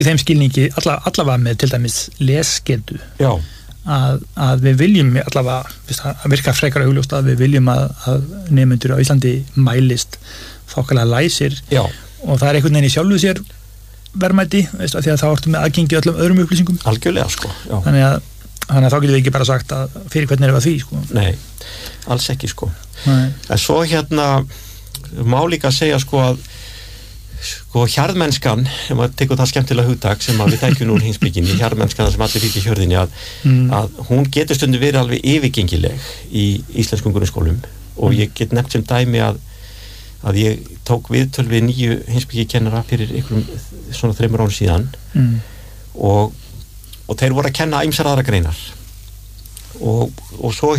í þeim skilningi allavega með til dæmis lesgetu. Já. Að við viljum allavega að virka frekar augljóst að við viljum að nemendur á Íslandi mælist þokkalega læsir. Já. Og það einhvern veginn í sjálfu sér verðmæti, veist, af því að þá ertu með aðgengi öllum öðrum upplýsingum. Algjörlega, sko. Já. Þannig að þá getum við ekki bara sagt að fyrir hvernig erum við að því, sko. Nei, alls ekki, sko. Nei. En svo má líka segja, sko, að hjarðmennskan, ef maður tekur það skemmtilega hugtak sem við þekkjum úr heimspekinni, hjarðmennskan sem allir fylgja hjörðinni, að hún getur stundum verið alveg yfirgengileg í íslenskum grunnskólum og ég get nefnt sem dæmi að ég tók viðtöl við 9 heimspekikennara fyrir einhverjum svona 3 árum síðan og þeir voru að kenna ýmsar aðra greinar og svo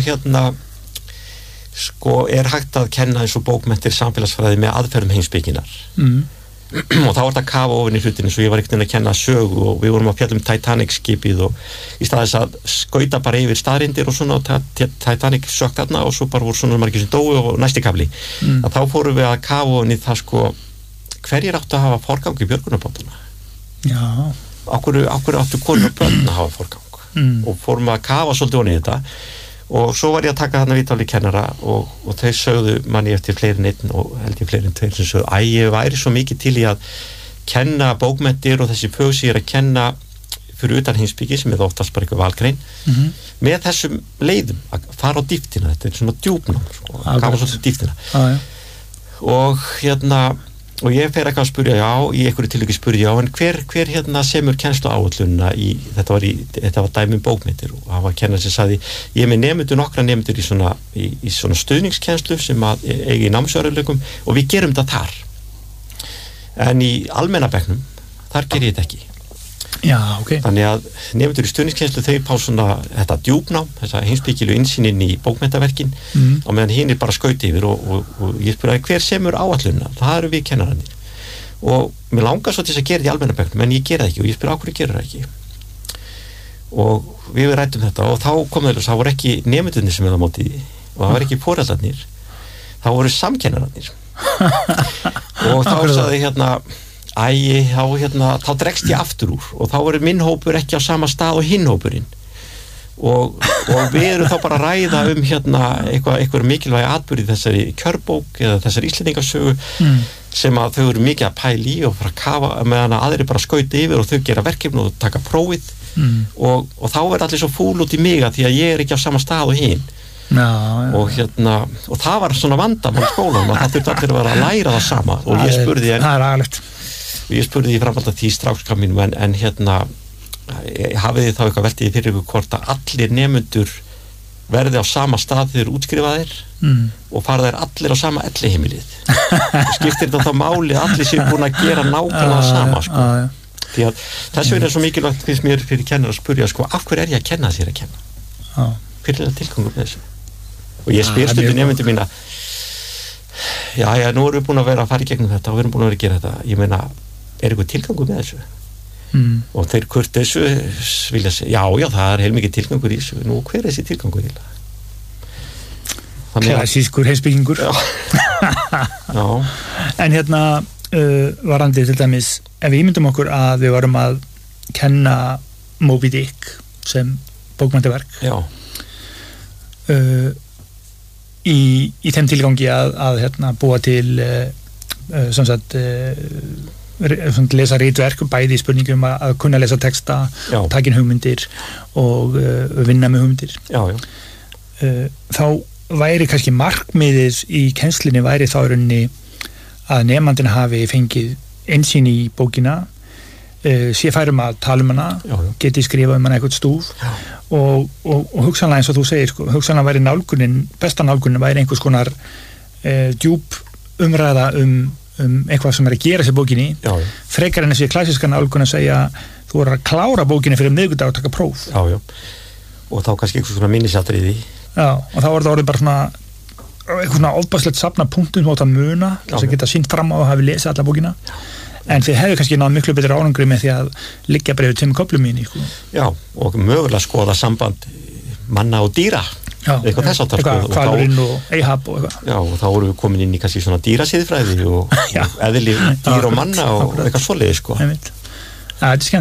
sko hægt að kenna eins og bókmenntir samfélagsfræði með aðferðum heimspekinnar og þá var þetta að kafa ofin í hlutinu svo ég var ekkert að kenna sögu og við vorum að fjalla Titanic skipið og í staðis að skauta bara yfir staðreyndir og svona og Titanic sökk þarna og svo bara voru svona margir sem dóu og næsti kafli að þá fórum við að kafa ofin í það sko hverjir áttu að hafa forgang í björgunarbátana okkur áttu konur og börn að hafa forgang og fórum að kafa svolítið ofin í þetta og svo var ég að taka þarna viðtal í kennara og þau sögðu manni eftir fleiri en einn og held ég fleiri en tveir sem sögðu ég væri svo mikið til í að kenna bókmenntir og þessi fög sem ég að kenna fyrir utan heimspeki sem oftast bara eitthvað valgrein með þessum leiðum að fara á dýptina þetta svona djúpnám að kafa svolítið dýptina og ég fer eitthvað að spyrja í einhverju tilviki spurði en hver semur kennslu áætlunina þetta var dæmi bókmenntir og það var kennari sem sagði ég með nemendur nokkra nemendur í svona stuðningskennslu sem að eigi námsörðuleikum og við gerum þetta þar en í almenna bekknum þar ger ég þetta ekki þannig að nemendur í stuðningskennslu þau fá svona þetta djúpnám þessa heimspekilegu innsýnin í bókmenntaverkin og meðan hinn bara skauti yfir og ég spurði hver semur áætlunina það eru við kennararnir og mér langar svo til að gera þetta í almenna bekknum en ég gera það ekki og ég spurði hverju gerir það ekki og við ræddum þetta og þá kom það voru ekki nemendurnir sem á móti og það var ekki foreldrarnir það voru samkennararnir og þá sagði þá dregst ég aftur úr og þá er minn hópur ekki á sama stað og hinn hópurinn og við erum þá bara að ræða eitthvað mikilvægi atburði þessari kjörbók eða þessari íslendingasögu sem að þau eru mikið að pæla í og fara að kafa meðan að aðrir bara skauti yfir og þau gera verkefni og taka prófið og þá er allir svo fúl út í mig að því að ég er ekki á sama stað og hinn og það var svona vandamál í skólanum að það þurfti allir að vera að læra það sama og ég spurði ég spurði í framhald að því strákskap mínum en hafið þið þá eitthvað veltið fyrir ykkur hvort að allir nemendur verði á sama stað þegar útskrifaðir og fara þær allir á sama elliheimilið og skiptir þetta þá máli að allir séu búin að gera nákvæmlega sama sko. Því að þess vegna er svo mikilvægt finnst mér fyrir kennar að spurja sko, af hverju er ég að kenna þér að kenna hver er það tilgangur með þessu og ég spyr stundum nemendur mína nú erum við búin að vera að fara í gegnum þetta og við erum búin að vera að gera þetta ég meina er eitthvað tilgangur með þessu og þeir kurteis vilja segja, já, það er heilmikið tilgangur í þessu nú, hver er þessi tilgangur í það? Klassískur heimspekingur en varandi til dæmis ef við ímyndum okkur að við varum að kenna Moby Dick sem bókmenntaverk í þeim tilgangi að búa til sem sagt lesa ritverk bæði í spurningum að kunna lesa texta takin hugmyndir og vinna með hugmyndir þá væri kannski markmiðið í kennslunni væri þá rauninni að nemandinn hafi fengið innsýn í bókina sé færum að tala hana geti skrifað hana eitthvað stúf og hugsanlega eins og þú segir sko, hugsanlega væri nálgunin, besta nálgunin væri einhvers konar djúp umræða eitthvað sem er að gera sér bókinni frekar en þessi klassíska nálgun að segja þú er að klára bókinni fyrir miðvikudag og taka próf og þá kannski eitthvað svona minnisatriði og þá er það orðið bara svona eitthvað svona ofbæðslegt safna punktum og það muna þess að geta sýnt fram á að hafi lesið alla bókina en þið hefðu kannski náð miklu betur árangri með því að liggja bara yfir 2 köflum mín sko. og mögulega skoða samband manna og dýra eitthvað þess áttar sko Hvalurinn og Ahab og eitthvað og þá vorum við komin inn í kannski svona dýrasiðfræði og eðli dýra og manna og eitthvað svoleiði sko en þetta er skemmt